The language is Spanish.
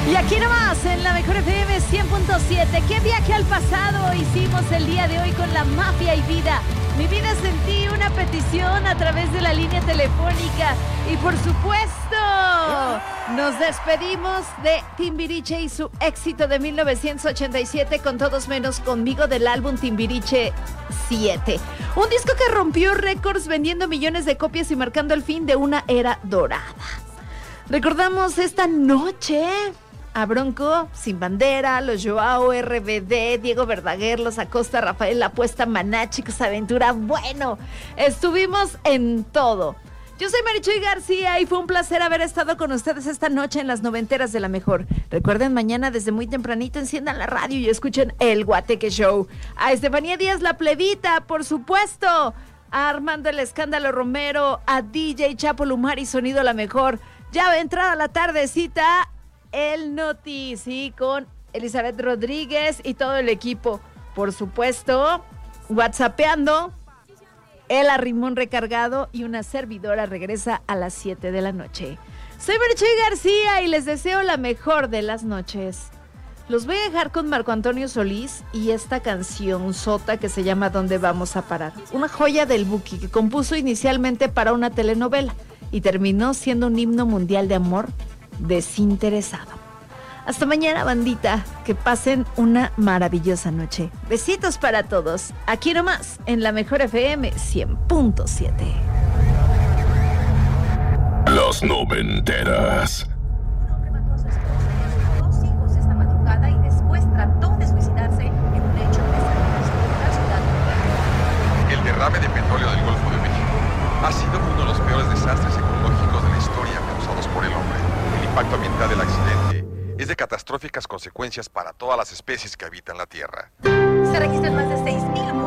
Y aquí nomás, en la Mejor FM 100.7, ¿qué viaje al pasado hicimos el día de hoy con la Mafia y Vida? Mi vida sentí una petición a través de la línea telefónica. Y por supuesto, nos despedimos de Timbiriche y su éxito de 1987 con Todos Menos Conmigo del álbum Timbiriche 7. Un disco que rompió récords vendiendo millones de copias y marcando el fin de una era dorada. Recordamos esta noche a Bronco, Sin Bandera, Los Joao, RBD, Diego Verdaguer, Los Acosta, Rafael La Apuesta, Maná, Chicos Aventura. Bueno, estuvimos en todo. Yo soy Marichuy García y fue un placer haber estado con ustedes esta noche en las noventeras de la Mejor. Recuerden, mañana desde muy tempranito enciendan la radio y escuchen El Guateque Show. A Estefanía Díaz La Plebita, por supuesto. A Armando El Escándalo Romero, a DJ Chapo Lumar y Sonido La Mejor. Ya va a entrar a la tardecita el Noti, sí, con Elizabeth Rodríguez y todo el equipo. Por supuesto, whatsappeando, el Arrimón recargado y una servidora regresa a las 7 de la noche. Soy Marichuy García y les deseo la mejor de las noches. Los voy a dejar con Marco Antonio Solís y esta canción sota que se llama ¿Dónde vamos a parar? Una joya del Buki que compuso inicialmente para una telenovela y terminó siendo un himno mundial de amor desinteresado. Hasta mañana, bandita. Que pasen una maravillosa noche. Besitos para todos. Aquí nomás, en la Mejor FM 100.7. Las noventeras. Un hombre mató a su esposa y a sus 2 hijos esta madrugada y después trató de suicidarse en un hecho que salió de la ciudad. El derrame de petróleo del Golfo de México ha sido uno de los peores desastres ecológicos de la historia causados por el hombre. El impacto ambiental del accidente es de catastróficas consecuencias para todas las especies que habitan la Tierra. Se registran más de 6.000